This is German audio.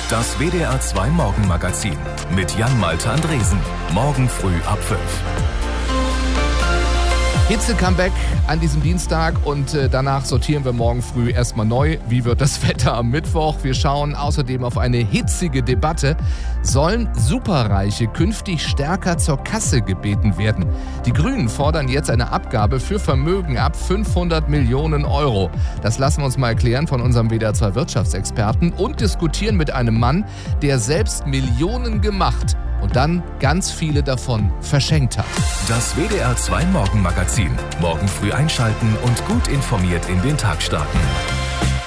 Das WDR 2 Morgenmagazin mit Jan-Malte Andresen. Morgen früh ab 5. Hitze-Comeback an diesem Dienstag und danach sortieren wir morgen früh erstmal neu. Wie wird das Wetter am Mittwoch? Wir schauen außerdem auf eine hitzige Debatte. Sollen Superreiche künftig stärker zur Kasse gebeten werden? Die Grünen fordern jetzt eine Abgabe für Vermögen ab 500 Millionen Euro. Das lassen wir uns mal erklären von unserem WDR 2 Wirtschaftsexperten und diskutieren mit einem Mann, der selbst Millionen gemacht und dann ganz viele davon verschenkt hat. Das WDR 2 Morgenmagazin. Morgen früh einschalten und gut informiert in den Tag starten.